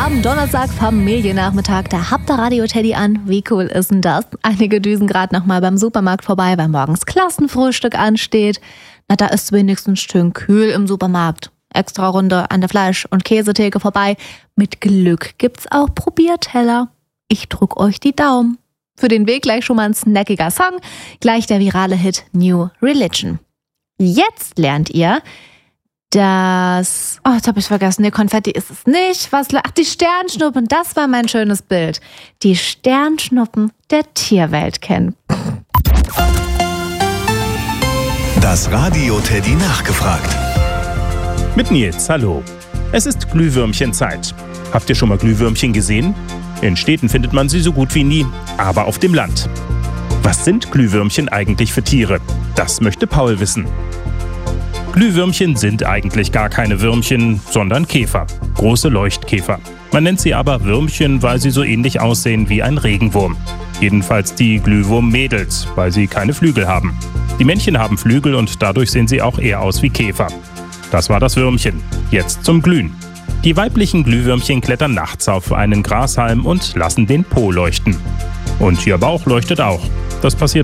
am Donnerstag Familiennachmittag, da habt ihr Radio Teddy an. Wie cool ist denn das? Einige düsen gerade noch mal beim Supermarkt vorbei, weil morgens Klassenfrühstück ansteht. Na, da ist wenigstens schön kühl im Supermarkt. Extra Runde an der Fleisch- und Käsetheke vorbei. Mit Glück gibt's auch Probierteller. Ich drück euch die Daumen. Für den Weg gleich schon mal ein snackiger Song. Gleich der virale Hit New Religion. Jetzt lernt ihr das... Oh, jetzt habe ich vergessen. Nee, Konfetti ist es nicht. Ach, die Sternschnuppen. Das war mein schönes Bild. Die Sternschnuppen der Tierwelt kennen. Das Radio Teddy nachgefragt. Mit Nils, hallo. Es ist Glühwürmchenzeit. Habt ihr schon mal Glühwürmchen gesehen? In Städten findet man sie so gut wie nie, aber auf dem Land. Was sind Glühwürmchen eigentlich für Tiere? Das möchte Paul wissen. Glühwürmchen sind eigentlich gar keine Würmchen, sondern Käfer. Große Leuchtkäfer. Man nennt sie aber Würmchen, weil sie so ähnlich aussehen wie ein Regenwurm. Jedenfalls die Glühwurm-Mädels, weil sie keine Flügel haben. Die Männchen haben Flügel und dadurch sehen sie auch eher aus wie Käfer. Das war das Würmchen. Jetzt zum Glühen. Die weiblichen Glühwürmchen klettern nachts auf einen Grashalm und lassen den Po leuchten. Und ihr Bauch leuchtet auch. Das passiert